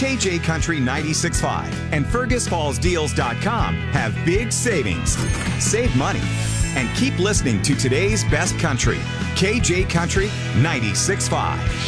KJ Country 96.5 and FergusFallsDeals.com have big savings. Save money and keep listening to today's best country, KJ Country 96.5.